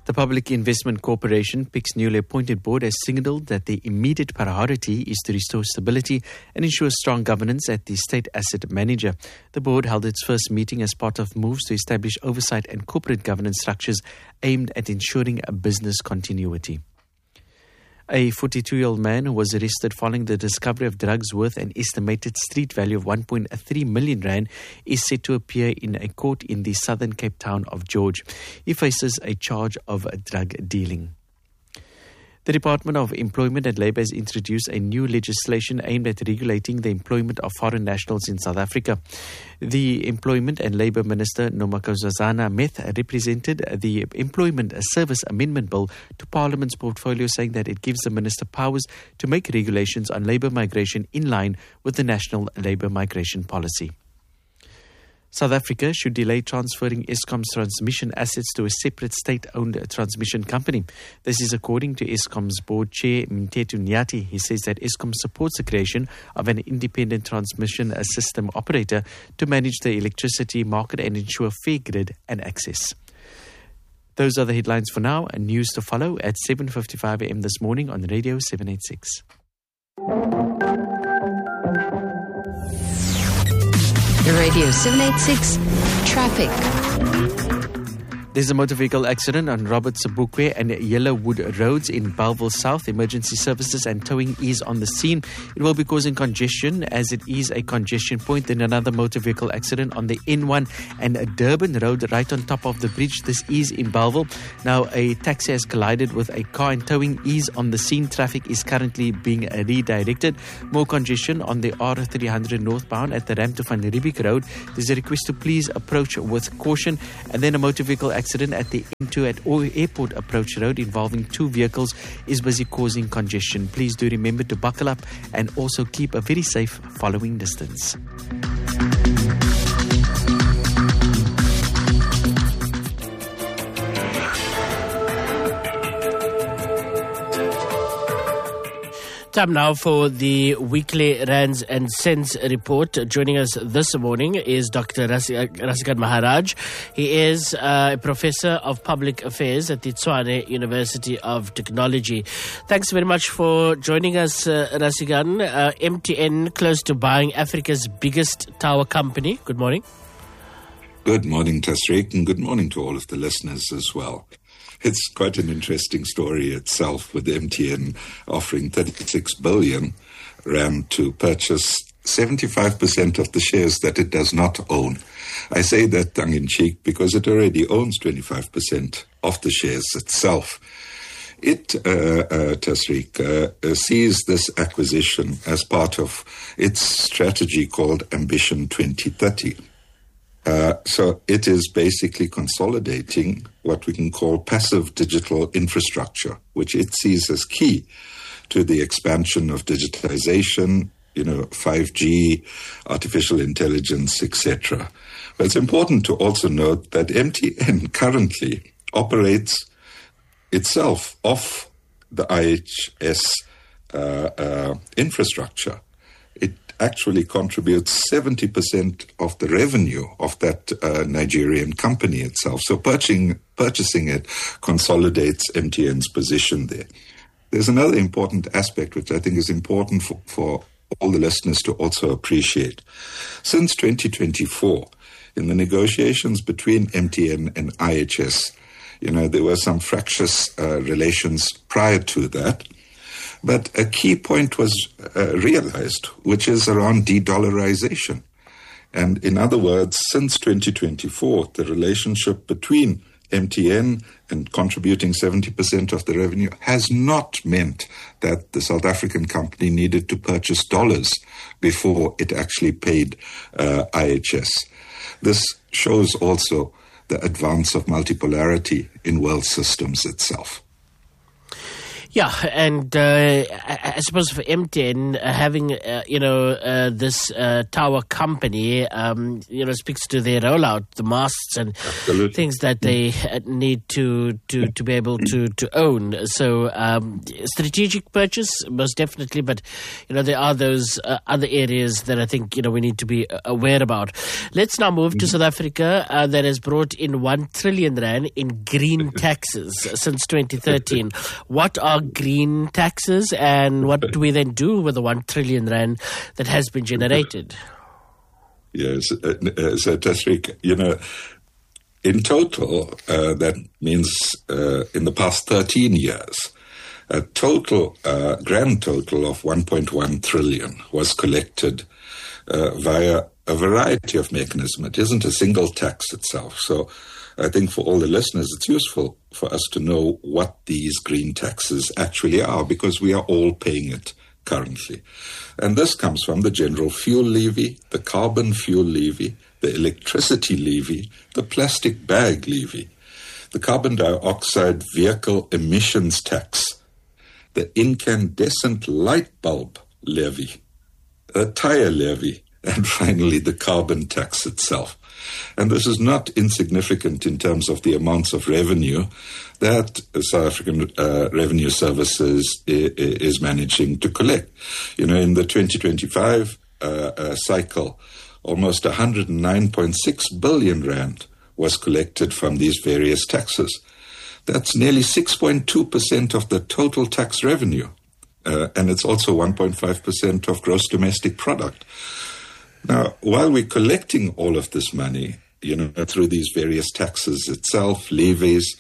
The Public Investment Corporation, PIC's newly appointed board, has signalled that the immediate priority is to restore stability and ensure strong governance at the state asset manager. The board held its first meeting as part of moves to establish oversight and corporate governance structures aimed at ensuring a business continuity. A 42-year-old man who was arrested following the discovery of drugs worth an estimated street value of 1.3 million rand is set to appear in a court in the southern Cape town of George. He faces a charge of drug dealing. The Department of Employment and Labour has introduced a new legislation aimed at regulating the employment of foreign nationals in South Africa. The Employment and Labour Minister, Nomakazana Meth, represented the Employment Service Amendment Bill to Parliament's portfolio, saying that it gives the Minister powers to make regulations on labour migration in line with the National Labour Migration Policy. South Africa should delay transferring Eskom's transmission assets to a separate state-owned transmission company. This is according to Eskom's board chair, Mtetu Nyati. He says that Eskom supports the creation of an independent transmission system operator to manage the electricity market and ensure fair grid and access. Those are the headlines for now, and news to follow at 7:55 a.m. this morning on Radio 786. Radio 786 Traffic. There's a motor vehicle accident on Robert Sobukwe and Yellowwood Roads in Bellville South. Emergency services and towing is on the scene. It will be causing congestion as it is a congestion point. Then another motor vehicle accident on the N1 and Durban Road right on top of the bridge. This is in Bellville. Now a taxi has collided with a car and towing is on the scene. Traffic is currently being redirected. More congestion on the R300 northbound at the ramp to Van Riebeeck Road. There's a request to please approach with caution. And then a motor vehicle accident at the N2 at Airport Approach Road involving two vehicles is busy causing congestion. Please do remember to buckle up and also keep a very safe following distance. Time now for the weekly Rands and Cents report. Joining us this morning is Dr. Rasikan Maharaj. He is a professor of public affairs at the Tshwane University of Technology. Thanks very much for joining us, Rasikan. MTN close to buying Africa's biggest tower company. Good morning. Good morning, Tasriq, and good morning to all of the listeners as well. It's quite an interesting story itself, with MTN offering 36 billion rand to purchase 75% of the shares that it does not own. I say that tongue-in-cheek because it already owns 25% of the shares itself. It, Tasriq, sees this acquisition as part of its strategy called Ambition 2030. So it is basically consolidating what we can call passive digital infrastructure, which it sees as key to the expansion of digitization, 5G, artificial intelligence, etc. But it's important to also note that MTN currently operates itself off the IHS infrastructure. It actually contributes 70% of the revenue of that Nigerian company itself. So purchasing it consolidates MTN's position there. There's another important aspect which I think is important for all the listeners to also appreciate. Since 2024, in the negotiations between MTN and IHS, there were some fractious relations prior to that. But a key point was realized, which is around de-dollarization. And in other words, since 2024, the relationship between MTN and contributing 70% of the revenue has not meant that the South African company needed to purchase dollars before it actually paid IHS. This shows also the advance of multipolarity in world systems itself. Yeah, and I suppose for MTN, having this tower company, speaks to their rollout, the masts and Absolutely. things that they need to be able to own. So strategic purchase, most definitely, but there are those other areas that I think we need to be aware about. Let's now move to South Africa, that has brought in 1 trillion rand in green taxes since 2013. What are green taxes, and what do we then do with the 1 trillion rand that has been generated? Yes, so Tashriq, in total, that means in the past 13 years, a grand total of 1.1 trillion was collected via a variety of mechanisms. It isn't a single tax itself. So I think for all the listeners, it's useful for us to know what these green taxes actually are, because we are all paying it currently. And this comes from the general fuel levy, the carbon fuel levy, the electricity levy, the plastic bag levy, the carbon dioxide vehicle emissions tax, the incandescent light bulb levy, a tire levy, and finally the carbon tax itself. And this is not insignificant in terms of the amounts of revenue that South African Revenue Services is managing to collect. In the 2025 cycle, almost 109.6 billion rand was collected from these various taxes. That's nearly 6.2% of the total tax revenue. And it's also 1.5% of gross domestic product. Now, while we're collecting all of this money, through these various taxes itself, levies,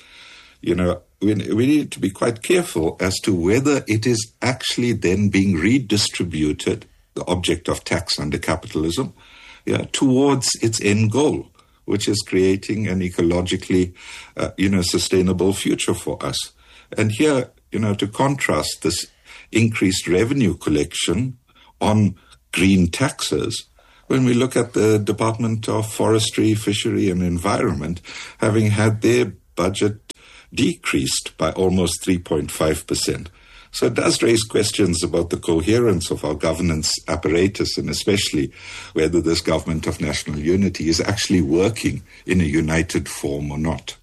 we need to be quite careful as to whether it is actually then being redistributed, the object of tax under capitalism, towards its end goal, which is creating an ecologically, sustainable future for us. And here, to contrast this increased revenue collection on green taxes, when we look at the Department of Forestry, Fishery and Environment, having had their budget decreased by almost 3.5%. So it does raise questions about the coherence of our governance apparatus, and especially whether this government of national unity is actually working in a united form or not.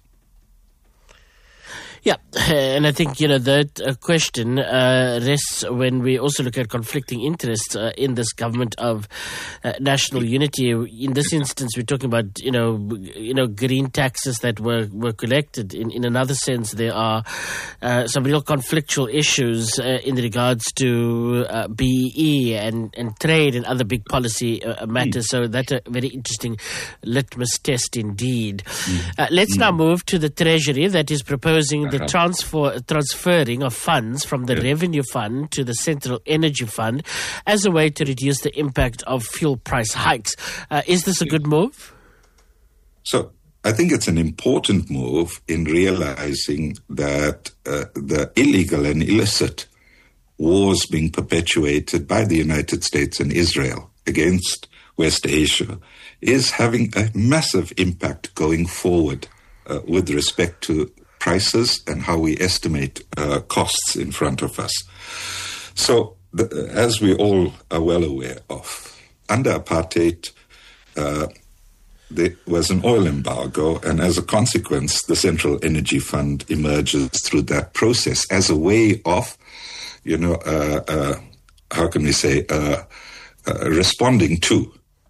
Yeah, and I think, that question rests when we also look at conflicting interests in this government of national unity. In this instance, we're talking about, green taxes that were collected. In another sense, there are some real conflictual issues in regards to BEE and trade and other big policy matters. So that's a very interesting litmus test indeed. Let's now move to the Treasury that is proposing the transferring of funds from the Revenue Fund to the Central Energy Fund as a way to reduce the impact of fuel price hikes. Is this a good move? So I think it's an important move in realizing that the illegal and illicit wars being perpetuated by the United States and Israel against West Asia is having a massive impact going forward with respect to prices and how we estimate costs in front of us. So, as we all are well aware of, under apartheid, there was an oil embargo, and as a consequence, the Central Energy Fund emerges through that process as a way of, how can we say, responding to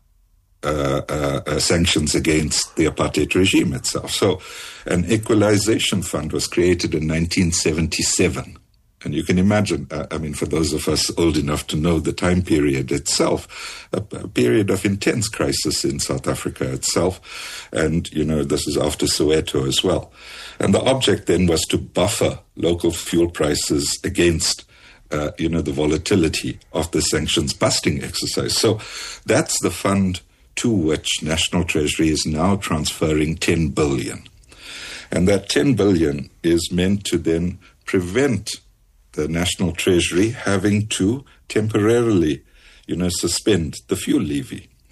sanctions against the apartheid regime itself. So an equalization fund was created in 1977. And you can imagine, for those of us old enough to know the time period itself, a period of intense crisis in South Africa itself. And, this is after Soweto as well. And the object then was to buffer local fuel prices against the volatility of the sanctions busting exercise. So that's the fund to which National Treasury is now transferring 10 billion. And that 10 billion is meant to then prevent the National Treasury having to temporarily, suspend the fuel levy.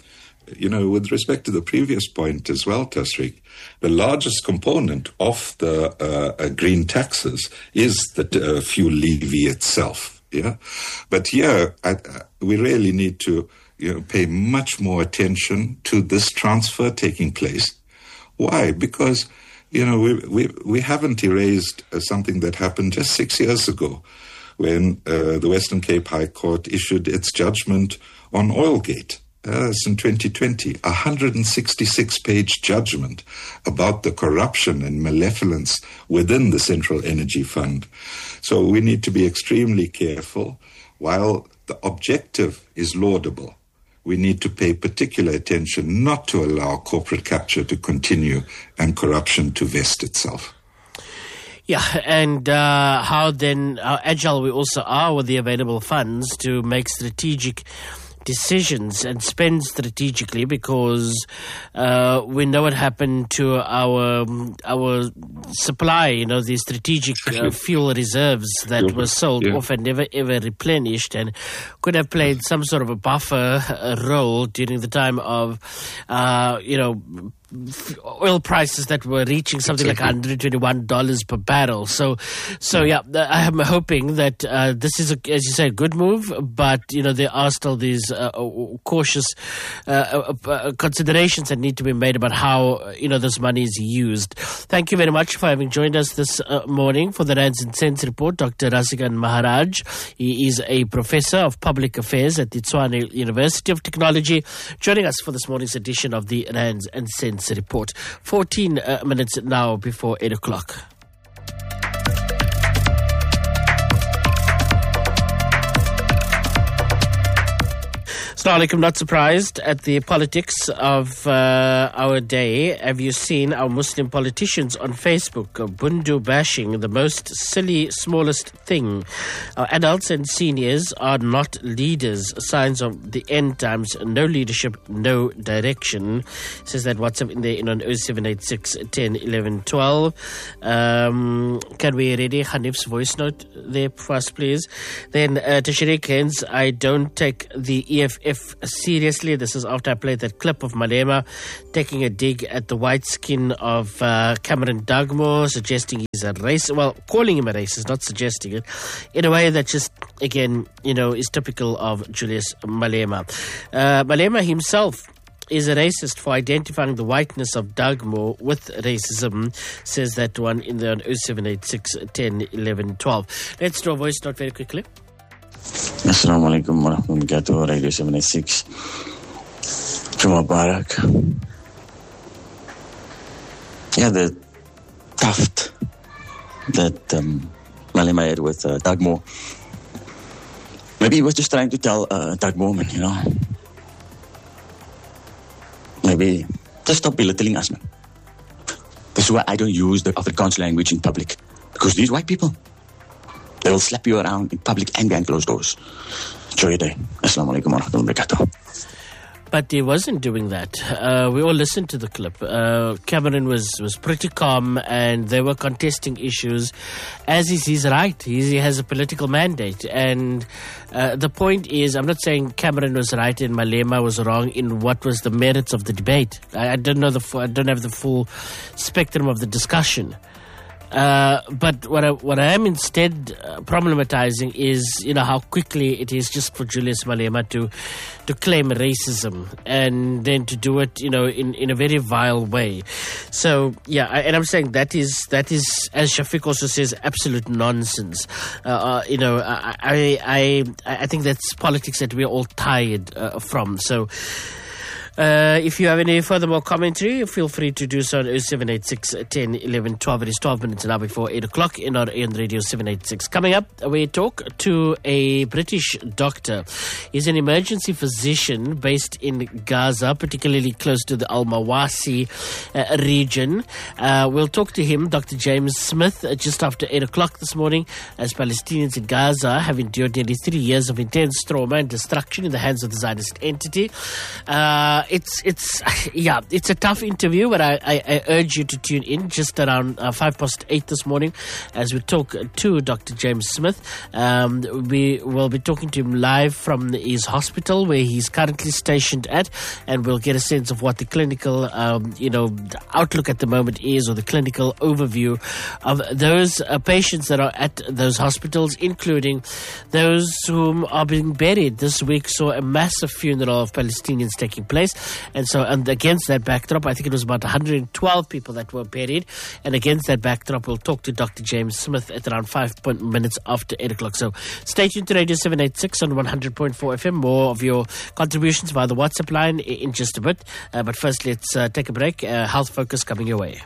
with respect to the previous point as well, Tasriq, the largest component of the green taxes is the fuel levy itself. Yeah, but here we really need to pay much more attention to this transfer taking place. Why? Because we haven't erased something that happened just 6 years ago, when the Western Cape High Court issued its judgment on Oilgate. That's in 2020, 166-page judgment about the corruption and malevolence within the Central Energy Fund. So we need to be extremely careful. While the objective is laudable, we need to pay particular attention not to allow corporate capture to continue and corruption to vest itself. Yeah, and how agile we also are with the available funds to make strategic decisions and spend strategically, because we know what happened to our supply, the strategic fuel reserves that were sold off and never ever replenished, and could have played some sort of a buffer role during the time of oil prices that were reaching something like $121 per barrel. So yeah, I am hoping that this is, as you said, a good move, but there are still these cautious considerations that need to be made about how this money is used. Thank you very much for having joined us this morning for the Rands and Cents Report, Dr. Rasigan Maharaj. He is a professor of public affairs at the Tshwane University of Technology, joining us for this morning's edition of the Rands and Cents Report. 14 minutes now before 8 o'clock. Assalamu alaikum. Not surprised at the politics of our day. Have you seen our Muslim politicians on Facebook bundu bashing the most silly, smallest thing? Our adults and seniors are not leaders. Signs of the end times. No leadership, no direction. Says that WhatsApp in there on 0786 10 11 12. Can we ready Hanif's voice note there for us, please? Then Tashriq Hens, I don't take the EFF seriously. This is after I played that clip of Malema taking a dig at the white skin of Cameron Dugmore, suggesting he's a racist. Well, calling him a racist, not suggesting it, in a way that just, again, is typical of Julius Malema. Malema himself is a racist for identifying the whiteness of Dugmore with racism, says that one in the 0786 10 11 12. Let's do a voice note very quickly. Assalamu alaikum wa rahmatullahi wa barakatuh. Radio 786. Juma Barak. Yeah, the tuft that Malema had with Dugmore. Maybe he was just trying to tell Dugmore, maybe just stop belittling us, man. This is why I don't use the Afrikaans language in public. Because these white people, they will slap you around in public and behind closed doors. Enjoy your day. Assalamu alaikum wa rahmatullahi wa barakatuh. But he wasn't doing that. We all listened to the clip. Cameron was pretty calm, and they were contesting issues, as is his right. He has a political mandate. And the point is, I'm not saying Cameron was right and Malema was wrong in what was the merits of the debate. I don't know I don't have the full spectrum of the discussion. But what I am instead problematizing is, how quickly it is just for Julius Malema to claim racism and then to do it, in a very vile way. So, yeah, and I'm saying that is, as Shafiq also says, absolute nonsense. I think that's politics that we're all tired from. So, if you have any furthermore commentary, feel free to do so on 0786 10 11 12. It is 12 minutes now before 8 o'clock in our AM Radio 786. Coming up, we talk to a British doctor. He's an emergency physician based in Gaza, particularly close to the Al-Mawasi region. We'll talk to him, Dr. James Smith, just after 8 o'clock this morning, as Palestinians in Gaza have endured nearly 3 years of intense trauma and destruction in the hands of the Zionist entity. it's a tough interview, but I urge you to tune in just around 8:05 this morning as we talk to Dr. James Smith. We will be talking to him live from his hospital where he's currently stationed at, and we'll get a sense of what the clinical, the outlook at the moment is, or the clinical overview of those patients that are at those hospitals, including those whom are being buried. This week saw a massive funeral of Palestinians taking place, and against that backdrop, I think it was about 112 people that were buried, and against that backdrop, we'll talk to Dr. James Smith at around 5 minutes after 8 o'clock. So stay tuned to Radio 786 on 100.4 FM. More of your contributions via the WhatsApp line in just a bit. But first, let's take a break. Health Focus coming your way.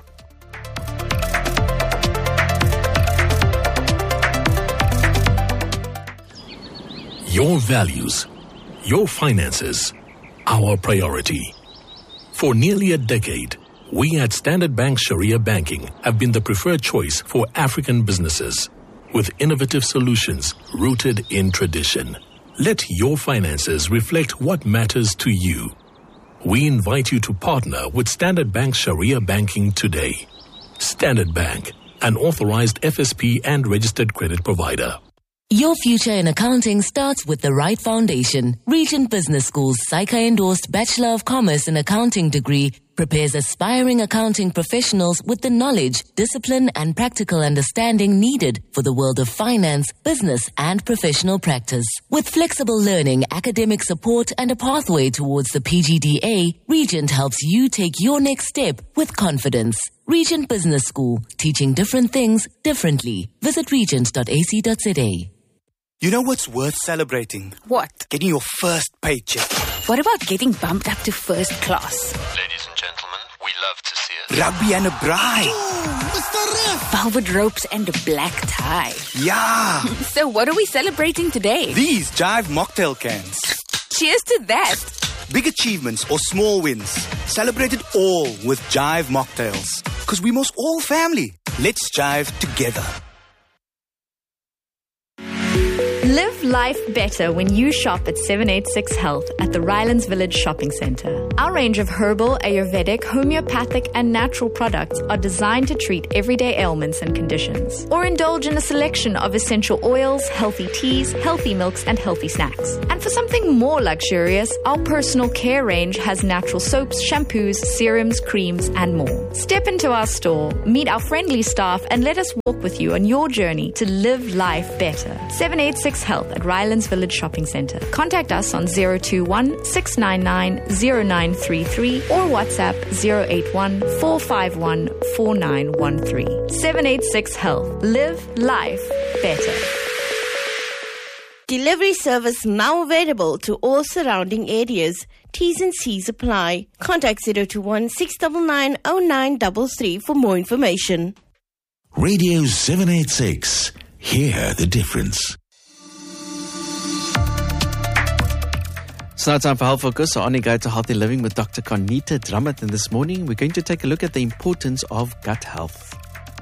Your values, your finances, our priority. For nearly a decade, we at Standard Bank Sharia Banking have been the preferred choice for African businesses, with innovative solutions rooted in tradition. Let your finances reflect what matters to you. We invite you to partner with Standard Bank Sharia Banking today. Standard Bank, an authorized FSP and registered credit provider. Your future in accounting starts with the right foundation. Regent Business School's SAICA-endorsed Bachelor of Commerce in Accounting degree prepares aspiring accounting professionals with the knowledge, discipline, and practical understanding needed for the world of finance, business, and professional practice. With flexible learning, academic support, and a pathway towards the PGDA, Regent helps you take your next step with confidence. Regent Business School, teaching different things differently. Visit regent.ac.za. You know what's worth celebrating? What? Getting your first paycheck. What about getting bumped up to first class? Ladies and gentlemen, we love to see it. Rugby and a bride. Mr. Ref. Velvet ropes and a black tie. Yeah. So what are we celebrating today? These Jive mocktail cans. Cheers to that. Big achievements or small wins. Celebrate it all with Jive mocktails. Because we must all family. Let's jive together. Live life better when you shop at 786 Health at the Rylands Village Shopping Centre. Our range of herbal, Ayurvedic, homeopathic and natural products are designed to treat everyday ailments and conditions. Or indulge in a selection of essential oils, healthy teas, healthy milks and healthy snacks. And for something more luxurious, our personal care range has natural soaps, shampoos, serums, creams and more. Step into our store, meet our friendly staff and let us walk with you on your journey to live life better. 786 Health at Rylands Village Shopping Centre. Contact us on 021 699 0933 or WhatsApp 081 451 4913. 786 Health. Live life better. Delivery service now available to all surrounding areas. T's and C's apply. Contact 021 699 0933 for more information. Radio 786. Hear the difference. So now time for Health Focus, on a guide to healthy living with Dr. Conita Dramath. And this morning, we're going to take a look at the importance of gut health.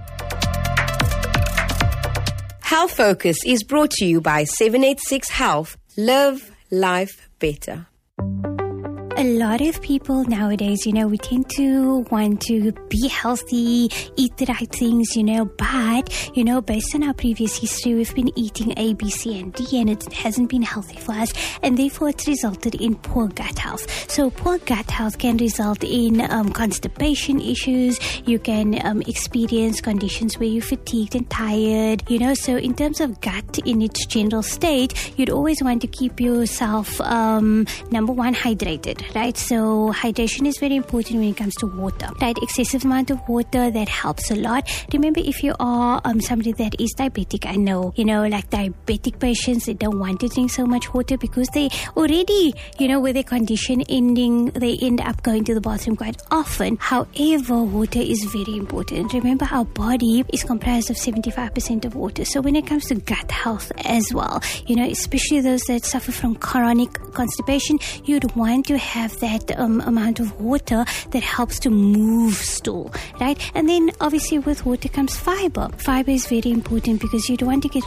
Health Focus is brought to you by 786 Health. Live life better. A lot of people nowadays, we tend to want to be healthy, eat the right things, but, based on our previous history, we've been eating A, B, C, and D, and it hasn't been healthy for us, and therefore it's resulted in poor gut health. So poor gut health can result in constipation issues. You can experience conditions where you're fatigued and tired, so in terms of gut in its general state, you'd always want to keep yourself, number one, hydrated. Right, so hydration is very important when it comes to water. Right, excessive amount of water, that helps a lot. Remember, if you are somebody that is diabetic, I know, like diabetic patients, they don't want to drink so much water because they already, with their condition ending, they end up going to the bathroom quite often. However, water is very important. Remember, our body is comprised of 75% of water. So when it comes to gut health as well, especially those that suffer from chronic constipation, you'd want to have that amount of water that helps to move stool, right? And then obviously with water comes fiber. Fiber is very important because you don't want to get rid of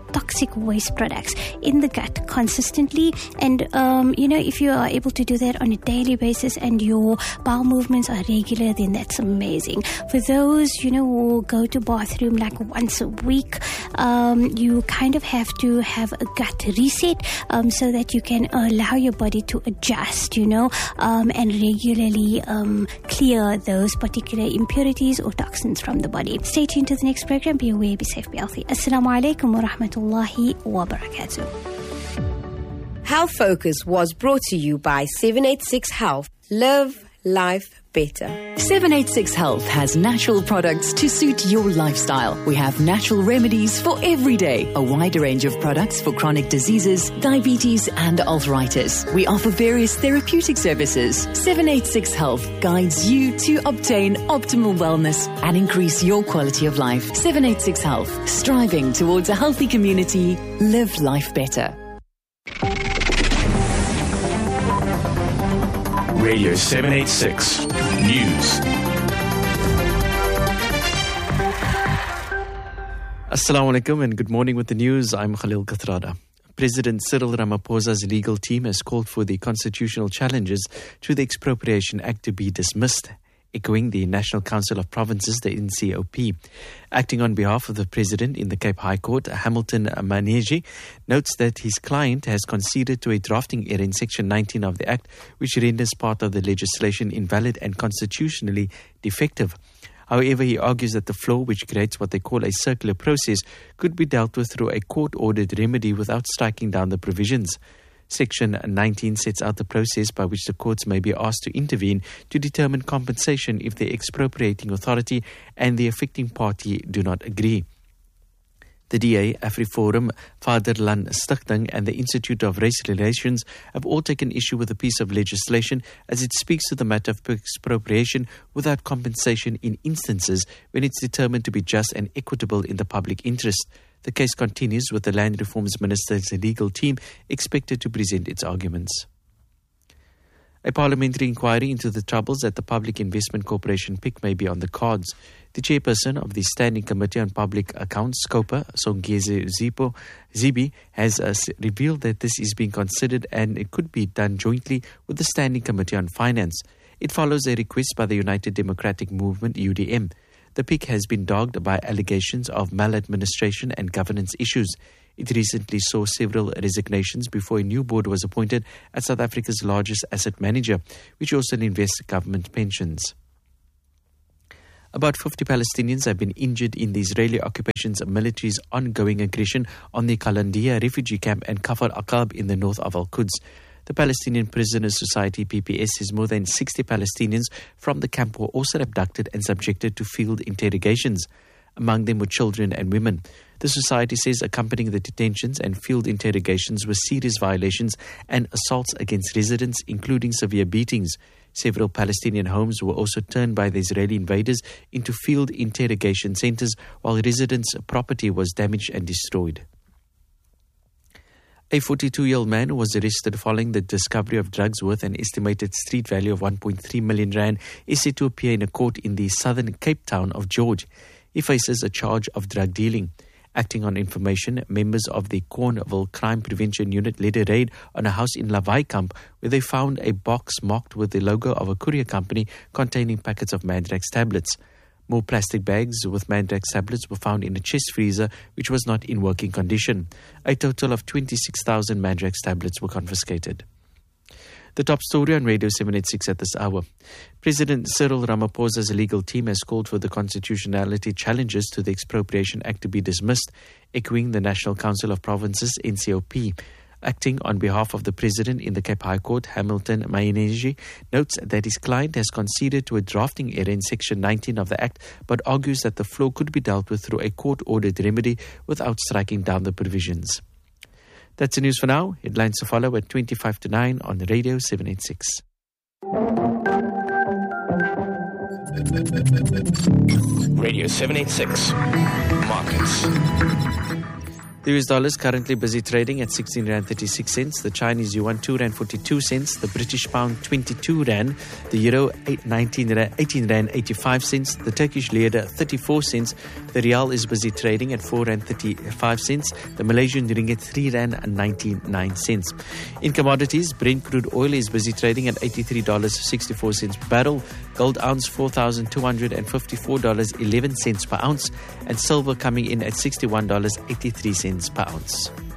toxic waste products in the gut consistently. And, if you are able to do that on a daily basis and your bowel movements are regular, then that's amazing. For those, who go to bathroom like once a week, you kind of have to have a gut reset so that you can allow your body to adjust, and regularly clear those particular impurities or toxins from the body. Stay tuned to the next program. Be aware, be safe, be healthy. Assalamu alaikum wa rahmatullahi wa barakatuh. Health Focus was brought to you by 786 Health. Live life better. 786 Health has natural products to suit your lifestyle. We have natural remedies for every day, a wide range of products for chronic diseases, diabetes and arthritis. We offer various therapeutic services. 786 Health guides you to obtain optimal wellness and increase your quality of life. 786 Health, striving towards a healthy community. Live life better. Radio 786 News. Assalamu alaikum and good morning with the news. I'm Khalil Kathrada. President Cyril Ramaphosa's legal team has called for the constitutional challenges to the Expropriation Act to be dismissed, echoing the National Council of Provinces, the NCOP. Acting on behalf of the President in the Cape High Court, Hamilton Manegi notes that his client has conceded to a drafting error in Section 19 of the Act, which renders part of the legislation invalid and constitutionally defective. However, he argues that the flaw, which creates what they call a circular process, could be dealt with through a court-ordered remedy without striking down the provisions. Section 19 sets out the process by which the courts may be asked to intervene to determine compensation if the expropriating authority and the affecting party do not agree. The DA, AfriForum, Vaderland Stichting and the Institute of Race Relations have all taken issue with the piece of legislation as it speaks to the matter of expropriation without compensation in instances when it's determined to be just and equitable in the public interest. The case continues with the Land Reforms Minister's legal team expected to present its arguments. A parliamentary inquiry into the troubles at the Public Investment Corporation PIC may be on the cards. The chairperson of the Standing Committee on Public Accounts, SCOPA, Songeze Zibi, has revealed that this is being considered and it could be done jointly with the Standing Committee on Finance. It follows a request by the United Democratic Movement, UDM. The PIC has been dogged by allegations of maladministration and governance issues. It recently saw several resignations before a new board was appointed at South Africa's largest asset manager, which also invests government pensions. About 50 Palestinians have been injured in the Israeli occupation's military's ongoing aggression on the Kalandia refugee camp and Kafar Aqab in the north of Al-Quds. The Palestinian Prisoners Society, PPS, says more than 60 Palestinians from the camp were also abducted and subjected to field interrogations. Among them were children and women. The society says accompanying the detentions and field interrogations were serious violations and assaults against residents, including severe beatings. Several Palestinian homes were also turned by the Israeli invaders into field interrogation centers, while residents' property was damaged and destroyed. A 42-year-old man was arrested following the discovery of drugs worth an estimated street value of 1.3 million rand is set to appear in a court in the southern Cape town of George. He faces a charge of drug dealing. Acting on information, members of the Cornwall Crime Prevention Unit led a raid on a house in Lavaikamp where they found a box marked with the logo of a courier company containing packets of Mandrax tablets. More plastic bags with Mandrax tablets were found in a chest freezer which was not in working condition. A total of 26,000 Mandrax tablets were confiscated. The top story on Radio 786 at this hour. President Cyril Ramaphosa's legal team has called for the constitutionality challenges to the Expropriation Act to be dismissed, echoing the National Council of Provinces, NCOP. Acting on behalf of the President in the Cape High Court, Hamilton Manegi notes that his client has conceded to a drafting error in Section 19 of the Act, but argues that the flaw could be dealt with through a court-ordered remedy without striking down the provisions. That's the news for now. Headlines to follow at 25 to 9 on Radio 786. Radio 786. Markets. The US dollar is currently busy trading at 16 Rand 36 cents. The Chinese yuan 2 Rand 42 cents. The British pound 22 Rand. The euro 18 Rand 85 cents. The Turkish lira 34 cents. The rial is busy trading at 4 Rand 35 cents. The Malaysian ringgit 3 Rand 99 cents. In commodities, Brent crude oil is busy trading at $83.64 per barrel. Gold ounce $4,254.11 per ounce. And silver coming in at $61.83 per ounce.